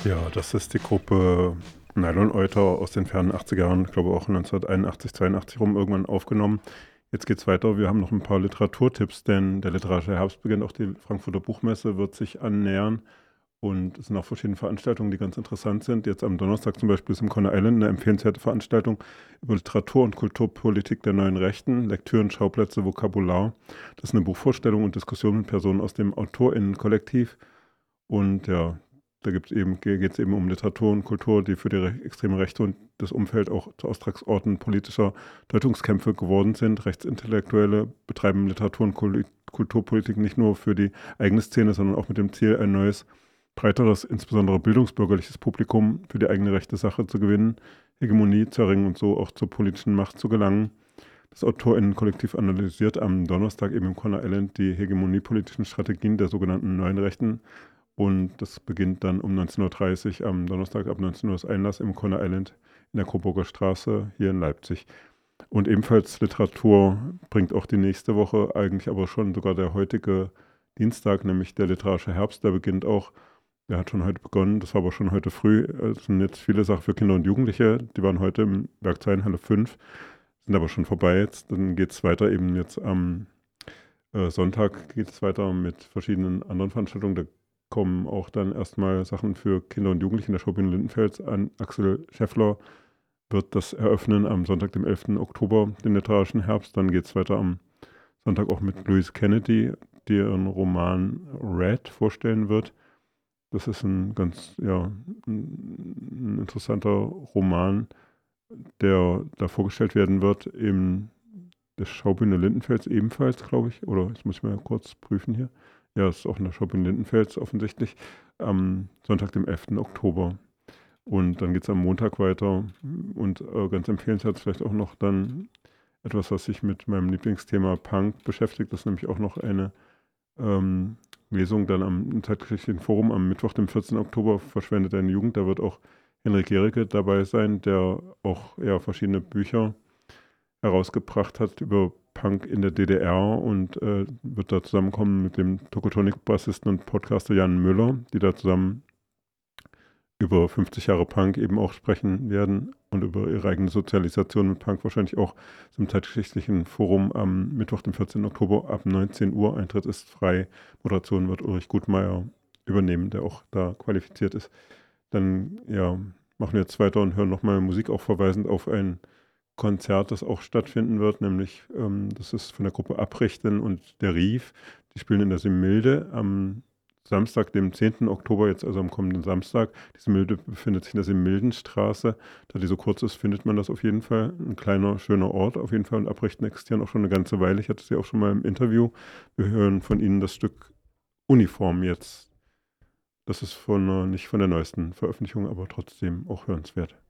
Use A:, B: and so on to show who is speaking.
A: Ja, das ist die Gruppe Nylon Euter aus den fernen 80er Jahren, ich glaube auch 1981, 82 rum irgendwann aufgenommen. Jetzt geht's weiter. Wir haben noch ein paar Literaturtipps, denn der literarische Herbst beginnt. Auch die Frankfurter Buchmesse wird sich annähern. Und es sind auch verschiedene Veranstaltungen, die ganz interessant sind. Jetzt am Donnerstag zum Beispiel ist im Conner Island eine empfehlenswerte Veranstaltung über Literatur- und Kulturpolitik der neuen Rechten, Lektüren, Schauplätze, Vokabular. Das ist eine Buchvorstellung und Diskussion mit Personen aus dem AutorInnen-Kollektiv. Und ja, da geht es eben um Literatur und Kultur, die für die extreme Rechte und das Umfeld auch zu Austragsorten politischer Deutungskämpfe geworden sind. Rechtsintellektuelle betreiben Literatur- und Kulturpolitik nicht nur für die eigene Szene, sondern auch mit dem Ziel, ein neues, breiteres, insbesondere bildungsbürgerliches Publikum für die eigene rechte Sache zu gewinnen, Hegemonie zu erringen und so auch zur politischen Macht zu gelangen. Das AutorInnen-Kollektiv analysiert am Donnerstag eben im Conner Island die hegemoniepolitischen Strategien der sogenannten neuen Rechten. Und das beginnt dann um 19:30 Uhr am Donnerstag ab 19 Uhr ist Einlass im Conner Island in der Coburger Straße hier in Leipzig. Und ebenfalls Literatur bringt auch die nächste Woche, eigentlich aber schon sogar der heutige Dienstag, nämlich der literarische Herbst, der beginnt auch, der hat schon heute begonnen, das war aber schon heute früh. Es sind jetzt viele Sachen für Kinder und Jugendliche, die waren heute im Werkzeilenhalle 5, sind aber schon vorbei jetzt. Dann geht es weiter eben jetzt am Sonntag geht es weiter mit verschiedenen anderen Veranstaltungen. Da kommen auch dann erstmal Sachen für Kinder und Jugendliche in der Schaubühne Lindenfels an. Axel Scheffler wird das eröffnen am Sonntag, dem 11. Oktober, den literarischen Herbst. Dann geht es weiter am Sonntag auch mit Louise Kennedy, die ihren Roman Red vorstellen wird. Das ist ein ganz, ja, ein interessanter Roman, der da vorgestellt werden wird, im der Schaubühne Lindenfels ebenfalls, glaube ich. Oder ich muss mal kurz prüfen hier. Ja, es ist auch in der Schaubühne Lindenfels offensichtlich. Am Sonntag, dem 11. Oktober. Und dann geht es am Montag weiter. Und ganz empfehlenswert vielleicht auch noch dann etwas, was sich mit meinem Lieblingsthema Punk beschäftigt. Das ist nämlich auch noch eine Lesung dann im Zeitgeschichtlichen Forum am Mittwoch, dem 14. Oktober, Verschwendet deine Jugend. Da wird auch Henrik Gericke dabei sein, der auch verschiedene Bücher herausgebracht hat über Punk in der DDR und wird da zusammenkommen mit dem Tokotronic-Bassisten und Podcaster Jan Müller, die da zusammen über 50 Jahre Punk eben auch sprechen werden und über ihre eigene Sozialisation mit Punk wahrscheinlich auch zum zeitgeschichtlichen Forum am Mittwoch, dem 14. Oktober ab 19 Uhr. Eintritt ist frei. Moderation wird Ulrich Gutmeier übernehmen, der auch da qualifiziert ist. Dann machen wir jetzt weiter und hören nochmal Musik, auch verweisend auf ein Konzert, das auch stattfinden wird, nämlich das ist von der Gruppe Abrichten und der Rief. Die spielen in der Simmilde am Samstag, dem 10. Oktober, jetzt also am kommenden Samstag. Die Simmilde befindet sich in der Simmildenstraße. Da die so kurz ist, findet man das auf jeden Fall. Ein kleiner, schöner Ort auf jeden Fall. Und Abrichten existieren auch schon eine ganze Weile. Ich hatte sie auch schon mal im Interview. Wir hören von ihnen das Stück Uniform jetzt. Das ist nicht von der neuesten Veröffentlichung, aber trotzdem auch hörenswert.